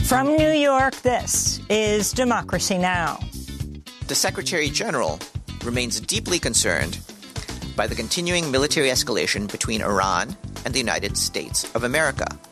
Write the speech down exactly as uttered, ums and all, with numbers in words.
From New York, this is Democracy Now! The Secretary General remains deeply concerned by the continuing military escalation between Iran and the United States of America.